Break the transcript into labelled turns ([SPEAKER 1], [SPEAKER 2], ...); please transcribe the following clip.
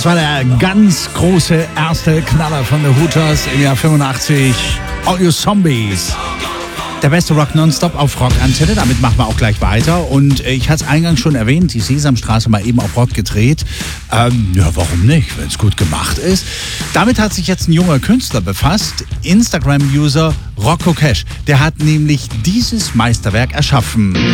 [SPEAKER 1] Das war der ganz große erste Knaller von The Hooters im Jahr 85. All You Zombies. Der beste Rock nonstop auf Rockantenne. Damit machen wir auch gleich weiter. Und ich hatte es eingangs schon erwähnt, die Sesamstraße mal eben auf Rock gedreht. Ja, warum nicht, wenn es gut gemacht ist. Damit hat sich jetzt ein junger Künstler befasst. Instagram-User Rocco Cash. Der hat nämlich dieses Meisterwerk erschaffen.